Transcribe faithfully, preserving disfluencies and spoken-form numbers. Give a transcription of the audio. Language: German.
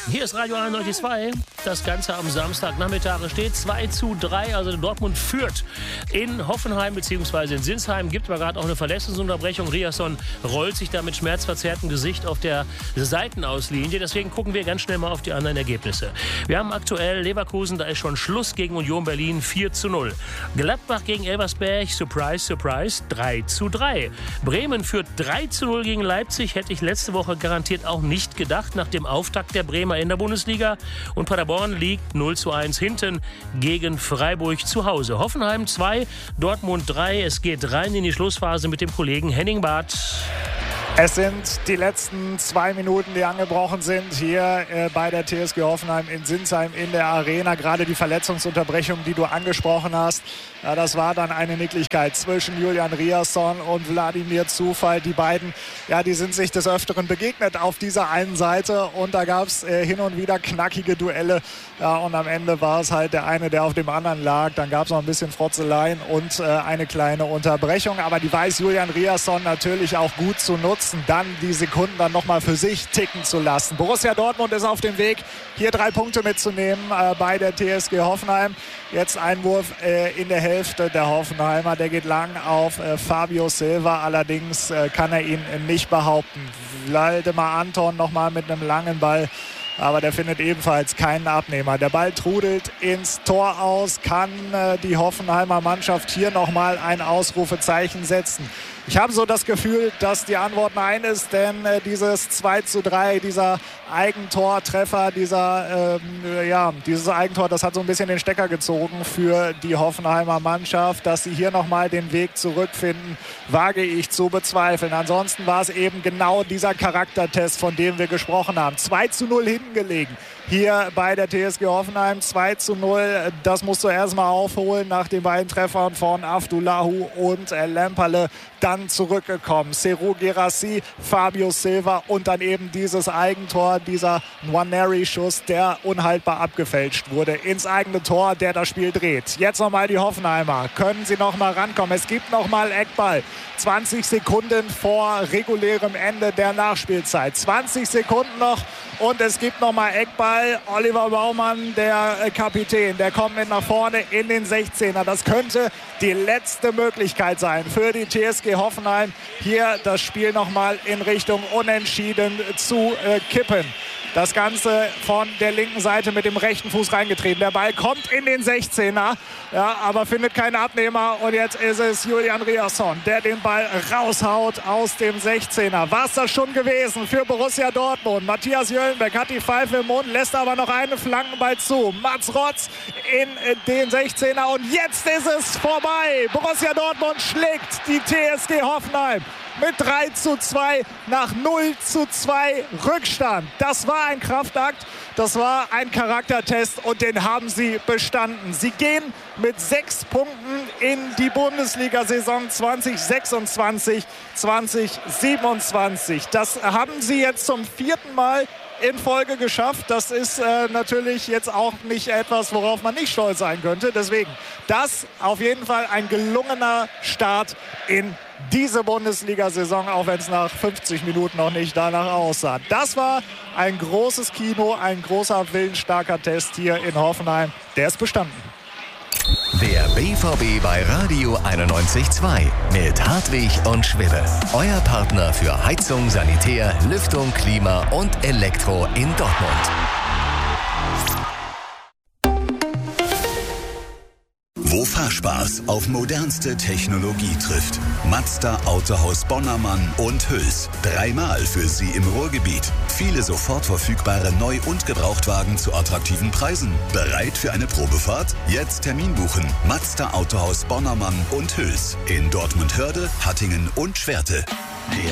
Hier ist Radio einundneunzig Komma zwei. Das Ganze am Samstagnachmittag steht zwei zu drei. Also Dortmund führt in Hoffenheim bzw. in Sinsheim. Gibt aber gerade auch eine Verletzungsunterbrechung. Riasson rollt sich da mit schmerzverzerrtem Gesicht auf der Seitenauslinie. Deswegen gucken wir ganz schnell mal auf die anderen Ergebnisse. Wir haben aktuell Leverkusen, da ist schon Schluss gegen Union Berlin, vier zu null. Gladbach gegen Elversberg, surprise, surprise, drei zu drei. Bremen führt drei zu null gegen Leipzig. Hätte ich letzte Woche garantiert auch nicht gedacht, nach dem Auftakt der Bremer in der Bundesliga. Und Paderborn liegt null zu eins hinten gegen Freiburg zu Hause. Hoffenheim zwei, Dortmund drei. Es geht rein in die Schlussphase mit dem Kollegen Henning Barth. Es sind die letzten zwei Minuten, die angebrochen sind hier äh, bei der T S G Hoffenheim in Sinsheim in der Arena. Gerade die Verletzungsunterbrechung, die du angesprochen hast, ja, das war dann eine Nicklichkeit zwischen Julian Riasson und Wladimir Zufall. Die beiden, ja, die sind sich des Öfteren begegnet auf dieser einen Seite und da gab es äh, hin und wieder knackige Duelle. Ja, und am Ende war es halt der eine, der auf dem anderen lag. Dann gab es noch ein bisschen Frotzeleien und äh, eine kleine Unterbrechung. Aber die weiß Julian Riasson natürlich auch gut zu nutzen, dann die Sekunden dann nochmal für sich ticken zu lassen. Borussia Dortmund ist auf dem Weg, hier drei Punkte mitzunehmen äh, bei der T S G Hoffenheim. Jetzt Einwurf äh, in der Hälfte der Hoffenheimer. Der geht lang auf äh, Fabio Silva. Allerdings äh, kann er ihn äh, nicht behaupten. Waldemar Anton nochmal mit einem langen Ball. Aber der findet ebenfalls keinen Abnehmer. Der Ball trudelt ins Tor aus. Kann äh, die Hoffenheimer Mannschaft hier nochmal ein Ausrufezeichen setzen? Ich habe so das Gefühl, dass die Antwort nein ist, denn äh, dieses zwei zu drei, dieser Eigentortreffer, dieser, ähm, ja, dieses Eigentor, das hat so ein bisschen den Stecker gezogen für die Hoffenheimer Mannschaft. Dass sie hier nochmal den Weg zurückfinden, wage ich zu bezweifeln. Ansonsten war es eben genau dieser Charaktertest, von dem wir gesprochen haben. zwei zu null hinten gelegen. Hier bei der T S G Hoffenheim zwei zu null. Das musst du erstmal aufholen nach den beiden Treffern von Avdulahu und äh, Lemperle. Dann zurückgekommen. Serhou Guirassy, Fabio Silva und dann eben dieses Eigentor, dieser Nwaneri-Schuss, der unhaltbar abgefälscht wurde ins eigene Tor, der das Spiel dreht. Jetzt nochmal die Hoffenheimer. Können sie nochmal rankommen? Es gibt nochmal Eckball. zwanzig Sekunden vor regulärem Ende der Nachspielzeit. zwanzig Sekunden noch und es gibt nochmal Eckball. Oliver Baumann, der Kapitän, der kommt mit nach vorne in den sechzehner. Das könnte die letzte Möglichkeit sein für die T S G Hoffenheim, hier das Spiel nochmal in Richtung Unentschieden zu äh, kippen. Das Ganze von der linken Seite mit dem rechten Fuß reingetreten. Der Ball kommt in den sechzehner, ja, aber findet keinen Abnehmer. Und jetzt ist es Julian Riasson, der den Ball raushaut aus dem sechzehner. War es das schon gewesen für Borussia Dortmund? Matthias Jöllenbeck hat die Pfeife im Mund, lässt aber noch einen Flankenball zu. Mats Rotz in den sechzehner und jetzt ist es vorbei. Borussia Dortmund schlägt die T S G Hoffenheim mit drei zu zwei nach null zu zwei Rückstand. Das war ein Kraftakt, das war ein Charaktertest und den haben sie bestanden. Sie gehen mit sechs Punkten in die Bundesliga-Saison zwanzig sechsundzwanzig zwanzig siebenundzwanzig. Das haben sie jetzt zum vierten Mal in Folge geschafft. Das ist äh, natürlich jetzt auch nicht etwas, worauf man nicht stolz sein könnte. Deswegen, das auf jeden Fall ein gelungener Start in diese Bundesliga-Saison, auch wenn es nach fünfzig Minuten noch nicht danach aussah. Das war ein großes Kino, ein großer, willensstarker Test hier in Hoffenheim. Der ist bestanden. Der B V B bei Radio einundneunzig Komma zwei mit Hartwig und Schwibbe. Euer Partner für Heizung, Sanitär, Lüftung, Klima und Elektro in Dortmund. Wo Fahrspaß auf modernste Technologie trifft. Mazda Autohaus Bonnermann und Hüls. Dreimal für Sie im Ruhrgebiet. Viele sofort verfügbare Neu- und Gebrauchtwagen zu attraktiven Preisen. Bereit für eine Probefahrt? Jetzt Termin buchen. Mazda Autohaus Bonnermann und Hüls. In Dortmund-Hörde, Hattingen und Schwerte.